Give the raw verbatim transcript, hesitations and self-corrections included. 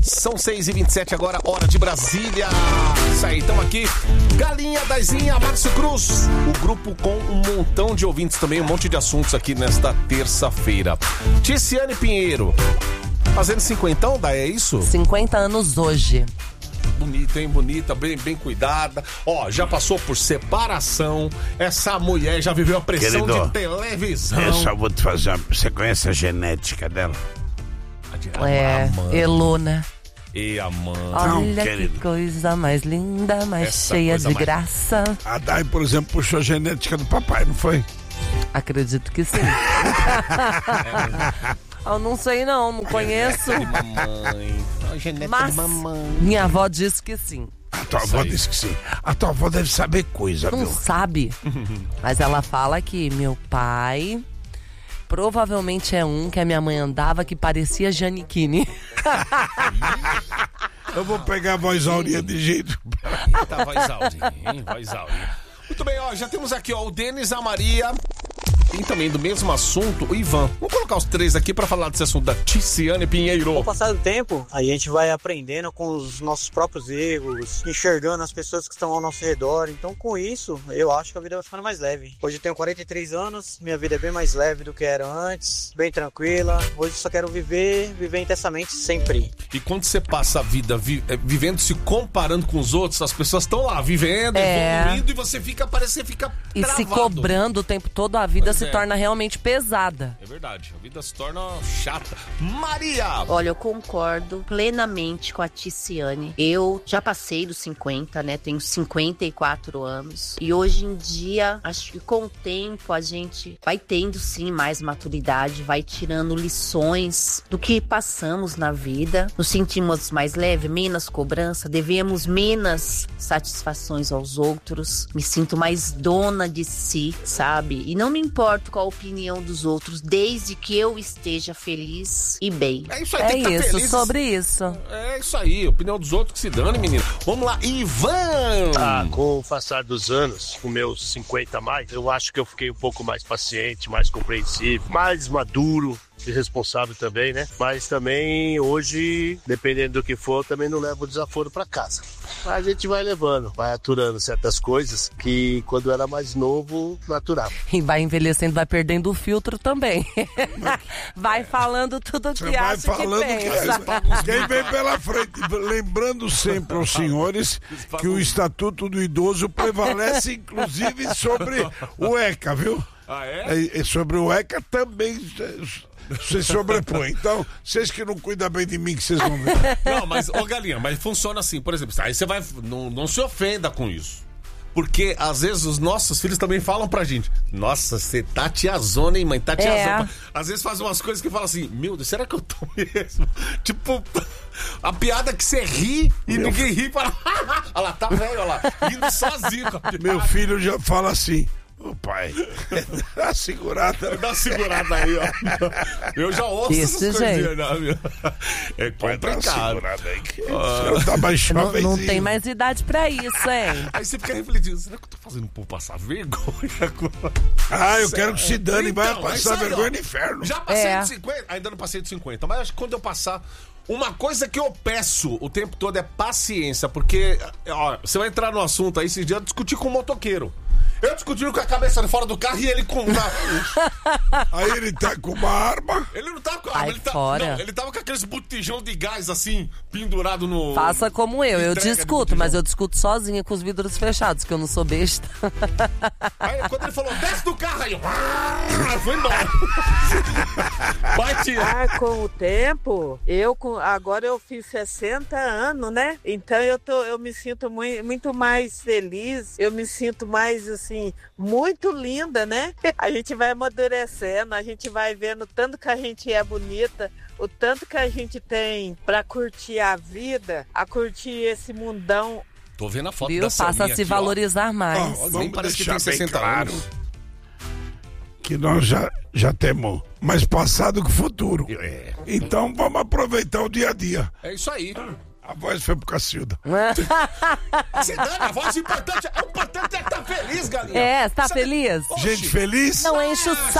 São seis e vinte e sete agora, hora de Brasília. Isso aí, estamos aqui. Galinha, Daizinha, Márcio Cruz. O grupo com um montão de ouvintes também, um monte de assuntos aqui nesta terça-feira. Ticiane Pinheiro, fazendo cinquentão, Dai, é isso? cinquenta anos hoje. Bonita, hein? Bonita, bem, bem cuidada. Ó, já passou por separação. Essa mulher já viveu a pressão Querido, de televisão. Eu só vou te fazer uma... Você conhece a genética dela? A, É, a Elona. E a mãe. Olha querido. que coisa mais linda, mais Essa cheia coisa de mais- graça. A Dai, por exemplo, puxou a genética do papai, não foi? Acredito que sim. Eu não sei não, não conheço. De mamãe. A genética Mas de mamãe. minha avó disse que sim. A tua Isso avó aí. disse que sim. A tua avó deve saber coisa, Não viu? sabe. Mas ela fala que meu pai provavelmente é um que a minha mãe andava que parecia Giannichini. Eu vou pegar a voz áurea de jeito. Eita, voz áurea, hein? Voz áurea. Muito bem, ó, já temos aqui, ó, o Denis, a Maria e também do mesmo assunto, o Ivan. Vamos colocar os três aqui pra falar desse assunto da Ticiane Pinheiro. Com o passar do tempo, a gente vai aprendendo com os nossos próprios erros, enxergando as pessoas que estão ao nosso redor. Então, com isso, eu acho que a vida vai ficando mais leve. Hoje eu tenho quarenta e três anos, minha vida é bem mais leve do que era antes, bem tranquila. Hoje eu só quero viver, viver intensamente sempre. E quando você passa a vida vi- eh, vivendo, se comparando com os outros, as pessoas estão lá, vivendo, É. evoluindo, e você fica, parece que você fica E travado. se cobrando o tempo todo, a vida Pois se é. torna realmente pesada. É verdade, a vida se torna chata. Maria! Olha, eu concordo plenamente com a Ticiane. Eu já passei dos cinquenta, né? Tenho cinquenta e quatro anos. E hoje em dia, acho que com o tempo a gente vai tendo sim mais maturidade, vai tirando lições do que passamos na vida. Nos sentimos mais leve, menos cobrança, devemos menos satisfações aos outros. Me sinto mais dona de si, sabe? E não me importo com a opinião dos outros, desde que eu esteja feliz e bem. É isso aí, É tem que tá isso, feliz. sobre isso. É isso aí, opinião dos outros que se dane, menino. Vamos lá, Ivan! Ah, com o passar dos anos, com meus cinquenta a mais, eu acho que eu fiquei um pouco mais paciente, mais compreensivo, mais maduro e responsável também, né? Mas também hoje, dependendo do que for, eu também não levo o desaforo pra casa. Mas a gente vai levando, vai aturando certas coisas que quando era mais novo, não aturava. E vai envelhecendo, vai perdendo o filtro também. Vai falando tudo Você que vai acha falando que que pensa. quem vem pela frente. Lembrando sempre aos senhores que o Estatuto do Idoso prevalece, inclusive, sobre o ECA, viu? Ah, é? É, é sobre o ECA também se sobrepõe. Então, vocês que não cuidam bem de mim, que vocês vão ver. Não, mas, ô Galinha, mas funciona assim, por exemplo, aí você vai, não, não se ofenda com isso. Porque, às vezes, os nossos filhos também falam pra gente: nossa, você tá tiazona, hein, mãe? Tá tiazona. É. Às vezes faz umas coisas que falam assim: meu Deus, será que eu tô mesmo? Tipo, a piada que você ri e Meu ninguém ri para. Olha lá, tá velho, olha lá. Rindo sozinho com a piada. Meu filho já fala assim: ô pai, dá uma segurada. Dá uma segurada aí, ó. Eu já ouço Desse essas jeito. coisinhas, né, meu? É Pai, dá uma complicado. segurada aí. Que o senhor tá mais Não, jovem. não tem mais idade pra isso, hein? Aí você fica refletindo: será que eu tô fazendo por passar vergonha? Ah, eu quero que se dane, vai Então, é isso passar aí, ó. vergonha no inferno. Já passei É. de cinquenta, ainda não passei de cinquenta, mas acho que quando eu passar, uma coisa que eu peço o tempo todo é paciência, porque, ó, você vai entrar no assunto aí, esse dia eu discuti com um motoqueiro. Eu discutindo com a cabeça de fora do carro e ele com... Na... Aí ele tá com uma arma. Ele não tava com a arma, Ai, ele, tá... fora. não, ele tava com aqueles botijão de gás assim, pendurado no... Faça como eu, eu Entrega de discuto, botijão. mas eu discuto sozinha com os vidros fechados, que eu não sou besta. Aí quando ele falou: desce do carro, aí eu... Foi embora. Vai tirar. Ah, com o tempo, eu com, agora eu fiz sessenta anos, né? Então eu tô, eu me sinto muito, muito mais feliz, eu me sinto mais assim, muito linda, né? A gente vai amadurecendo, a gente vai vendo o tanto que a gente é bonita, o tanto que a gente tem pra curtir a vida, a curtir esse mundão. Tô vendo a foto Viu? da Passa a Selminha se aqui, ó. valorizar mais. Ó, Nem vamos parece que deixar tem bem sessenta claro anos. que nós já, já temos mais passado que futuro. É. Então vamos aproveitar o dia a dia. É isso aí. A voz foi pro Cacilda. Você dá a voz importante. O importante é estar feliz, galinha. É, tá Você- feliz? Oxi. Gente feliz? Não enche o saco.